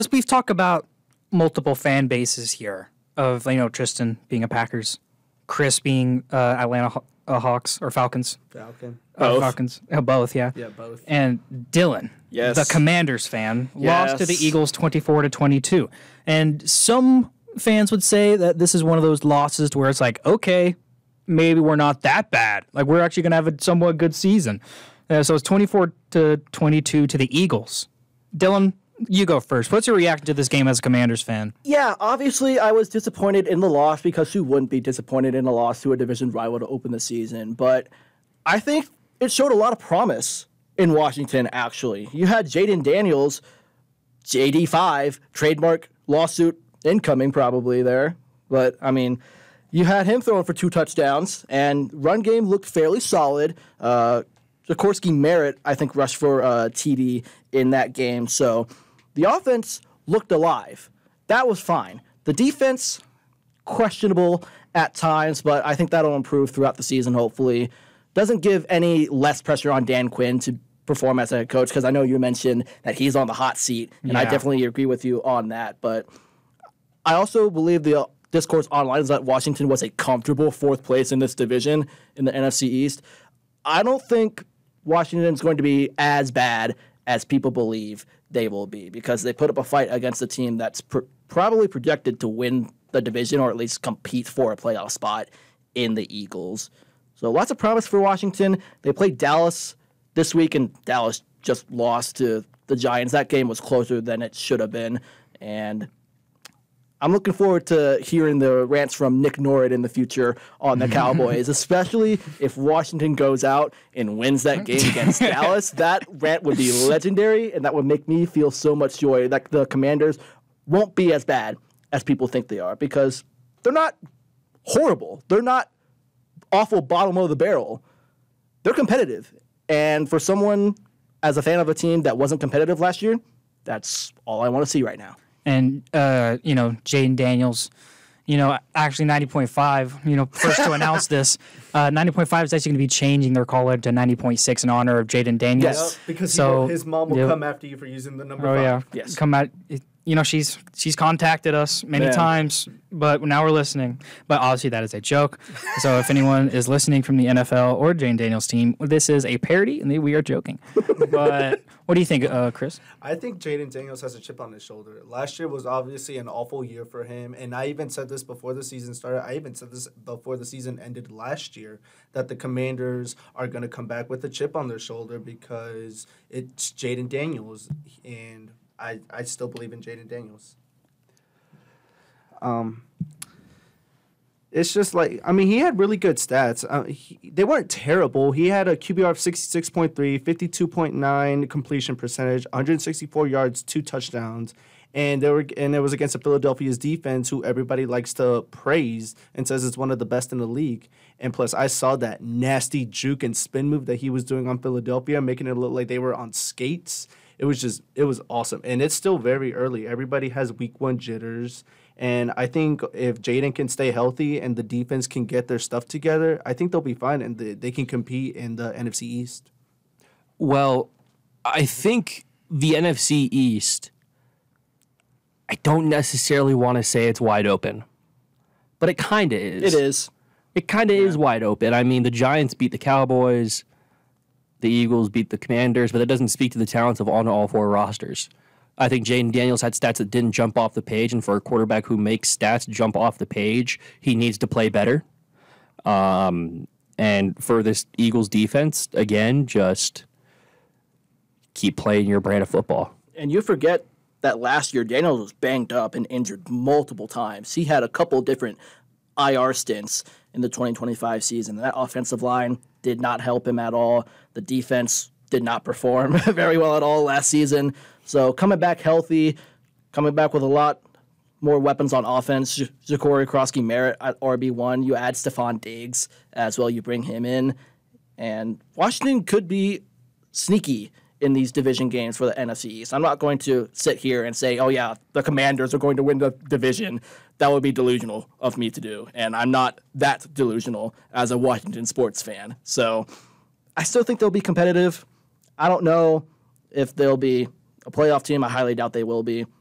we've talked about multiple fan bases here of, Tristan being a Packers, Chris being Atlanta Hawks or Falcons. Both. Falcons. Both, yeah. Yeah, both. And Dylan, Yes. the Commanders fan, lost to the Yes. Eagles 24-22. And some fans would say that this is one of those losses where it's like, okay, maybe we're not that bad. Like, we're actually going to have a somewhat good season. So it's 24-22 to the Eagles. Dylan, you go first. What's your reaction to this game as a Commanders fan? Yeah, obviously I was disappointed in the loss because who wouldn't be disappointed in a loss to a division rival to open the season? But I think it showed a lot of promise in Washington, actually. You had Jaden Daniels, JD5, trademark lawsuit incoming probably there. But, I mean, you had him throwing for 2 touchdowns, and run game looked fairly solid. Sikorsky Merritt, I think, rushed for TD in that game. So the offense looked alive. That was fine. The defense, questionable at times, but I think that'll improve throughout the season, hopefully. Doesn't give any less pressure on Dan Quinn to perform as a head coach, because I know you mentioned that he's on the hot seat, and I definitely agree with you on that. But I also believe the discourse online is that Washington was a comfortable 4th place in this division in the NFC East. I don't think Washington's going to be as bad as people believe they will be, because they put up a fight against a team that's probably projected to win the division or at least compete for a playoff spot in the Eagles. So lots of promise for Washington. They played Dallas this week, and Dallas just lost to the Giants. That game was closer than it should have been, and I'm looking forward to hearing the rants from Nick Norrid in the future on the Cowboys, especially if Washington goes out and wins that game against Dallas. That rant would be legendary, and that would make me feel so much joy that the Commanders won't be as bad as people think they are, because they're not horrible. They're not awful bottom of the barrel. They're competitive. And for someone as a fan of a team that wasn't competitive last year, that's all I want to see right now. And, Jaden Daniels, actually 90.5, first to announce this, 90.5 is actually going to be changing their caller to 90.6 in honor of Jaden Daniels. Yes. Because So, his mom will come after you for using the number 5. Oh, yeah. Yes. Come out. She's contacted us many times, but now we're listening. But obviously that is a joke. So if anyone is listening from the NFL or Jane Daniels team, this is a parody, and we are joking. But what do you think, Chris? I think Jaden Daniels has a chip on his shoulder. Last year was obviously an awful year for him, and I even said this before the season started. I even said this before the season ended last year, that the Commanders are going to come back with a chip on their shoulder because it's Jaden Daniels, and I still believe in Jaden Daniels. It's just like, he had really good stats. They weren't terrible. He had a QBR of 66.3, 52.9 completion percentage, 164 yards, 2 touchdowns. And it was against the Philadelphia's defense, who everybody likes to praise and says it's one of the best in the league. And plus, I saw that nasty juke and spin move that he was doing on Philadelphia, making it look like they were on skates. It was awesome. And it's still very early. Everybody has week 1 jitters. And I think if Jaden can stay healthy and the defense can get their stuff together, I think they'll be fine and they can compete in the NFC East. Well, I think the NFC East, I don't necessarily want to say it's wide open, but it kind of is. It is. It kind of is wide open. The Giants beat the Cowboys. The Eagles beat the Commanders, but that doesn't speak to the talents on all 4 rosters. I think Jaden Daniels had stats that didn't jump off the page, and for a quarterback who makes stats jump off the page, he needs to play better. And for this Eagles defense, again, just keep playing your brand of football. And you forget that last year Daniels was banged up and injured multiple times. He had a couple different IR stints in the 2025 season. That offensive line did not help him at all. The defense did not perform very well at all last season. So coming back healthy, coming back with a lot more weapons on offense, Ja'Cory Krosky-Merritt at RB1. You add Stephon Diggs as well. You bring him in. And Washington could be sneaky in these division games for the NFC East. I'm not going to sit here and say, oh, yeah, the Commanders are going to win the division. That would be delusional of me to do. And I'm not that delusional as a Washington sports fan. So I still think they'll be competitive. I don't know if they'll be a playoff team. I highly doubt they will be.